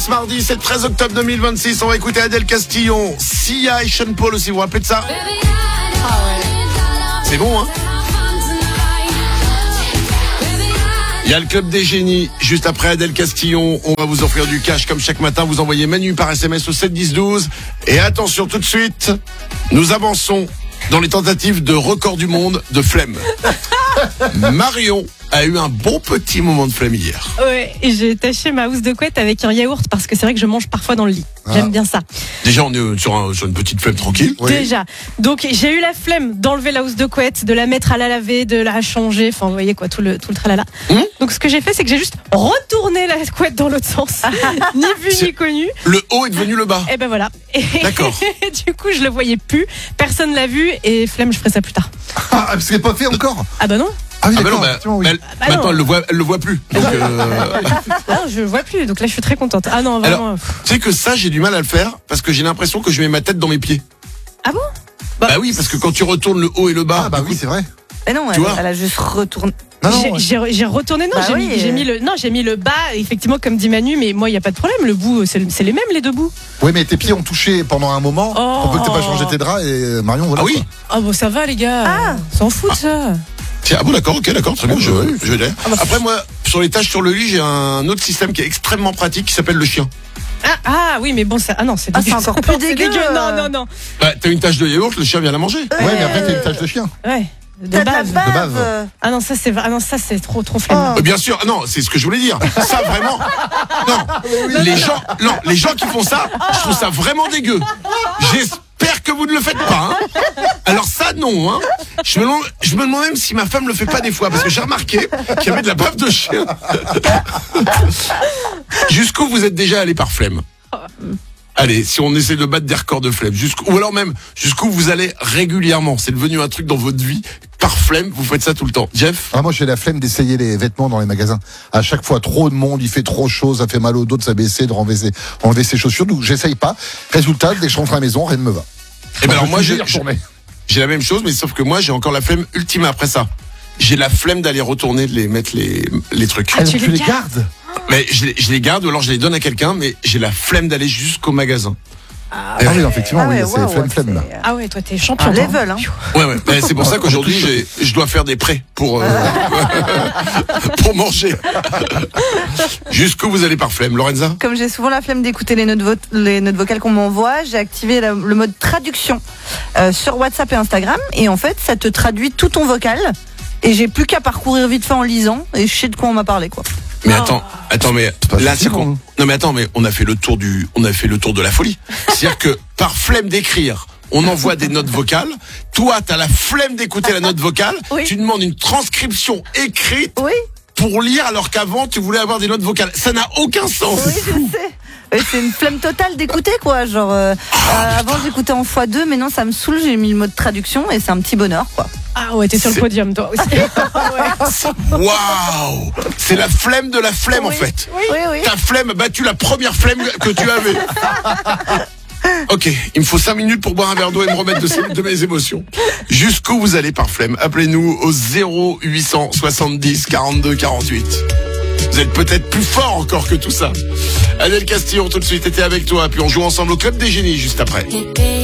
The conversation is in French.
ce mardi, c'est le 13 octobre 2026. On va écouter Adèle Castillon, Sia et Sean Paul aussi. Vous vous rappelez de ça? C'est bon, hein? Il y a le Club des Génies, juste après Adèle Castillon. On va vous offrir du cash comme chaque matin. Vous envoyez Manu par SMS au 7 10 12. Et attention, tout de suite, nous avançons dans les tentatives de record du monde de flemme. Marion a eu un bon petit moment de flemme hier. Ouais, et j'ai taché ma housse de couette avec un yaourt parce que c'est vrai que je mange parfois dans le lit. J'aime bien ça. Déjà, on est sur une petite flemme tranquille. Oui. Déjà. Donc, j'ai eu la flemme d'enlever la housse de couette, de la mettre à la laver, de la changer. Enfin, vous voyez quoi, tout le tralala. Donc, ce que j'ai fait, c'est que j'ai juste retourné la couette dans l'autre sens. Ni vu, ni connu. Le haut est devenu le bas. Et ben voilà. D'accord. Du coup, je le voyais plus. Personne l'a vu et flemme, je ferai ça plus tard. Ah, parce qu'elle n'est pas fait encore. Ah bah non. Ah oui, ah bah non, oui. maintenant elle le voit plus. Donc, non, je le vois plus. Donc là, je suis très contente. Ah non, vraiment. Alors, tu sais que ça, j'ai du mal à le faire parce que j'ai l'impression que je mets ma tête dans mes pieds. Ah bon? Bah oui, parce que quand tu retournes le haut et le bas. Ah bah oui, c'est vrai. Mais non, elle a juste retourné. J'ai retourné, non, bah j'ai mis le bas, effectivement, comme dit Manu, mais moi, il n'y a pas de problème. Le bout, c'est les mêmes, les deux bouts. Oui, mais tes pieds ont touché pendant un moment. On peut que t'aies pas changé tes draps et Marion, voilà. Ah oui. Ah bon, ça va, les gars. S'en fout de ça. Ah bon, d'accord, ok, d'accord, très bien, je vais dire. Après, moi, sur les tâches sur le lit, j'ai un autre système qui est extrêmement pratique qui s'appelle le chien. Ah oui, mais bon, ça, non, c'est dégueu. C'est encore plus dégueu. Non. Bah, t'as une tâche de yaourt, le chien vient la manger. Ouais, mais après, t'as une tâche de chien. Ouais. De bave. Ah non, ça c'est trop flemme. Bien sûr, non, c'est ce que je voulais dire. Ça vraiment, non, les gens qui font ça, je trouve ça vraiment dégueu. J'espère que vous ne le faites pas. Hein. Alors ça, non. Hein. Je me demande même si ma femme le fait pas des fois, parce que j'ai remarqué qu'il y avait de la bave de chien. Jusqu'où vous êtes déjà allé par flemme? Allez, si on essaie de battre des records de flemme, ou alors même jusqu'où vous allez régulièrement, c'est devenu un truc dans votre vie, par flemme, vous faites ça tout le temps. Jeff? Moi j'ai la flemme d'essayer les vêtements dans les magasins. À chaque fois, trop de monde, il fait trop chaud, ça fait mal au dos de s'abaisser, de enlever ses chaussures, donc j'essaye pas. Résultat, dès que je rentre à la maison, rien ne me va. Et ben alors moi j'ai la même chose, mais sauf que moi j'ai encore la flemme ultime après ça. J'ai la flemme d'aller retourner mettre les trucs. Ah, tu les gardes? Mais je les garde ou alors je les donne à quelqu'un, mais j'ai la flemme d'aller jusqu'au magasin. Ah oui, effectivement, c'est flemme là. Ah ouais, toi t'es champion. Level, hein. Ouais. C'est pour ça qu'aujourd'hui je dois faire des prêts pour manger. Jusqu'où vous allez par flemme, Lorenza? Comme j'ai souvent la flemme d'écouter les notes vocales qu'on m'envoie, j'ai activé le mode traduction sur WhatsApp et Instagram, et en fait, ça te traduit tout ton vocal. Et j'ai plus qu'à parcourir vite fait en lisant et je sais de quoi on m'a parlé, quoi. Mais attends, mais là c'est con. Non mais attends, mais on a fait le tour de la folie. C'est-à-dire que par flemme d'écrire, on envoie des notes vocales. Toi, t'as la flemme d'écouter la note vocale. Oui. Tu demandes une transcription écrite pour lire, alors qu'avant tu voulais avoir des notes vocales. Ça n'a aucun sens. Oui, je sais. C'est une flemme totale d'écouter, quoi. Genre, avant j'écoutais en x2, mais non, ça me saoule. J'ai mis le mode traduction et c'est un petit bonheur, quoi. Ah ouais, t'es sur le podium, toi aussi. Waouh! C'est la flemme de la flemme, en fait. Oui. Ta flemme a battu la première flemme que tu avais. Ok, il me faut 5 minutes pour boire un verre d'eau et me remettre de mes émotions. Jusqu'où vous allez par flemme? Appelez-nous au 0800 70 42 48. Vous êtes peut-être plus fort encore que tout ça. Adèle Castillon tout de suite était avec toi, puis on joue ensemble au Club des Génies juste après.